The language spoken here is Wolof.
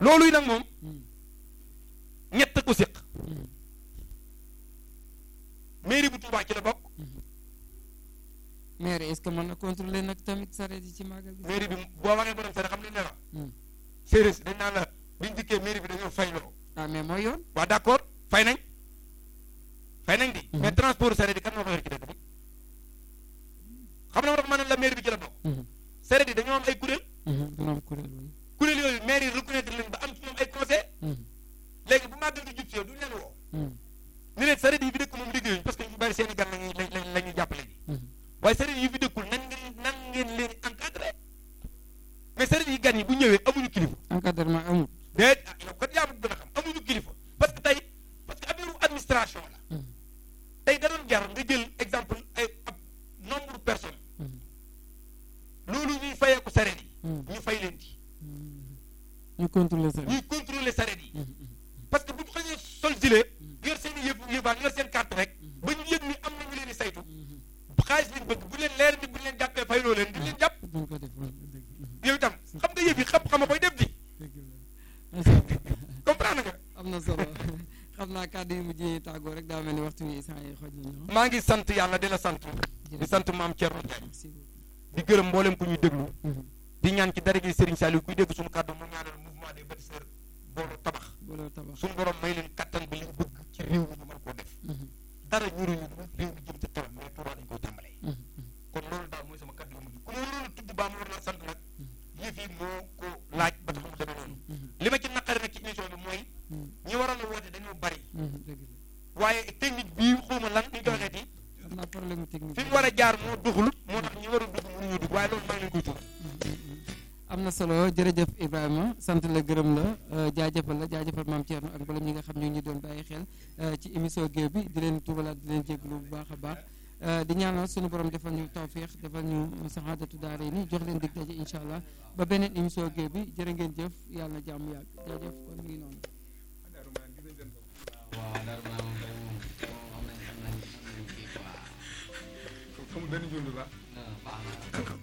loolu yi nag moom ñett ko séq mairie bu Touba ci la bokk. maire est-ce que mën na contrôler nag tamit sareet yi ci màggal bi. mairie bi boo waxee borom sareet xam nañ ne la. séeréer si dañ naan la biñ dikkee mairie bi dañoo fay loo. ah mais mooy yoon. waaw d'accord fay nañ di. mais transport sareet yi kan moo ko yor ci dëkk bi xam na ma dafa mën la mairie bi ci la bokk. sareet yi dañoo am ay kuréel. dina am kuréel oui. kuréel yooyu maire yi reconnaître leen ba am ci ñoom ay conseil léegi bu màggal di jub si yow duñu leen woo. ni leen sareet yi fi dëkk moom liggéeyuñ parce que ñu bari seen i gan la ñuy jàppale ji. waaye sareet yi fi dëkkul nan ngeen leen encadré mais sareet yi gan yi bu ñëwee amuñu kilifa. encadrement amul. déet yow kat yaa gën a xam amuñu kilifa parce que affaire administration la. tey da doon jar nga jël exemple ay ab nombre de personnes. loolu ñuy fayee ko sareet yi. ñu fay leen ci. ñu contrôler sareet ñuy contrôler sareet yi. parce que bu ñu xëyee sol gilet yor seen i yëbaan yor seen carte rek ba ñu yëg ni am na ñu leen di saytu xaalis lañ bëgg bu leen leer ni bu leen jàppee fayloo leen di leen jàpp. duñ ko def yow itam xam nga yëf yi xam-xam a koy def di. comprendre nga. am na solo xam naa kàddu yu mujj yi tàggoo rek daa mel ni waxtu wi saa yi xoj nañu. maa ngi sant yàlla di la sant. di sant maam Thierno Ndiaye. di gërëm mboolem ku ñuy déglu. di ñaan ci dara gi Serigne Saliou kuy dégg suñu kàddu mu ñaanal mouvement des bâtisseurs booloo tabax. suñu borom may leen kattan bi liñ bëgg ci réew mi ñu mën koo def. dara ñuruñu réew mi jëm ca kanam mais Touba dañ koy tàmbalee. kon loolu daal mooy sama kàddu yu mujj ku ma waroon a tudd baa ma war naa sant nag yëf yi moo ko laaj ba tax mu demee noonu. li ma ci naqari nag ci émission bi mooy ñi waroon a woote dañoo bari. waaye technique bii xawma lan ñu ko waxeeti am na problème technique fi mu war a jaar moo duxul moo tax ñi war a dugg mënuñu dugg waaye loolu maa ngi leen koy tudd. am na solo jërëjëf Ibrahima sant la gërëm la jaajëfal maam Thierno ak mboolem ñi nga xam ñu ngi doon bàyyi xel ci émission Géew bi di leen tubalaat di leen jégalu bu baax a baax di ñaanal suñu borom defal ñu tawféex defal ñu saxaadatu daare ni jox leen dig daje incha allah ba beneen émission Géew bi jërë ngeen jëf yàlla na jàmm yàgg jaajëf kon mu ngi noonu. waaw